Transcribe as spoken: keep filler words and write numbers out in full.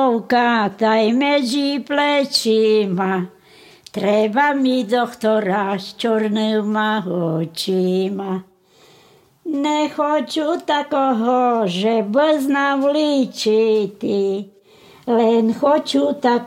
Števkovka, taj medzi plečima. Treba mi doktora s čornýma očima. Nechoču takoho, že by znám ličiti, len choču tak